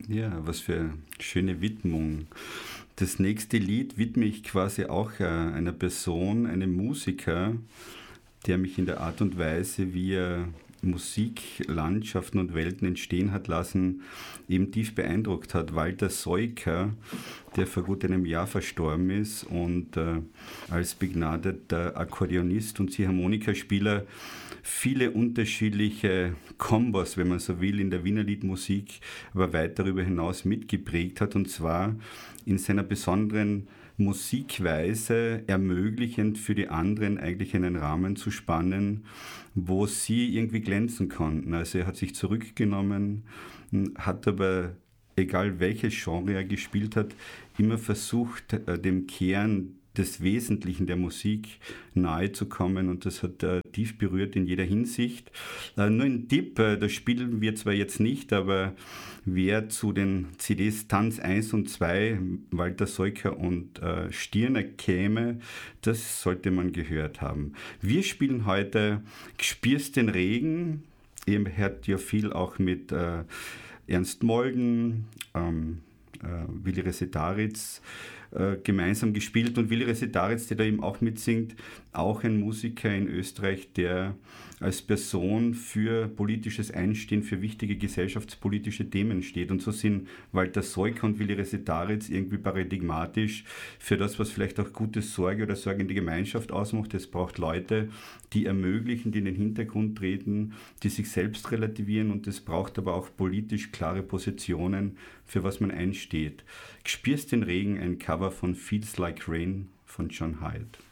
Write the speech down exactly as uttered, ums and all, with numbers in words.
Ja, was für eine schöne Widmung. Das nächste Lied widme ich quasi auch äh, einer Person, einem Musiker, der mich in der Art und Weise, wie er Musiklandschaften und Welten entstehen hat lassen, eben tief beeindruckt hat. Walter Soyka, der vor gut einem Jahr verstorben ist und äh, als begnadeter Akkordeonist und Ziehharmonikaspieler viele unterschiedliche Kombos, wenn man so will, in der Wiener Liedmusik, aber weit darüber hinaus mitgeprägt hat, und zwar in seiner besonderen Musikweise ermöglichend für die anderen eigentlich einen Rahmen zu spannen, wo sie irgendwie glänzen konnten. Also er hat sich zurückgenommen, hat aber, egal welches Genre er gespielt hat, immer versucht, dem Kern des Wesentlichen der Musik nahe zu kommen, und das hat äh, tief berührt in jeder Hinsicht. Äh, nur ein Tipp, äh, das spielen wir zwar jetzt nicht, aber wer zu den C Ds Tanz eins und zwei, Walter Soyka und äh, Stirner käme, das sollte man gehört haben. Wir spielen heute Gspürst den Regen. Ihr hört ja viel auch mit äh, Ernst Molden, ähm, äh, Willi Resetaritz äh, gemeinsam gespielt, und Willi Resetaritz, der da eben auch mitsingt, auch ein Musiker in Österreich, der als Person für politisches Einstehen, für wichtige gesellschaftspolitische Themen steht. Und so sind Walter Soyka und Willi Resetaritz irgendwie paradigmatisch für das, was vielleicht auch gute Sorge oder sorgende Gemeinschaft ausmacht. Es braucht Leute, die ermöglichen, die in den Hintergrund treten, die sich selbst relativieren, und es braucht aber auch politisch klare Positionen, für was man einsteht. Gspürst den Regen, ein Cover von Feels Like Rain von John Hyde.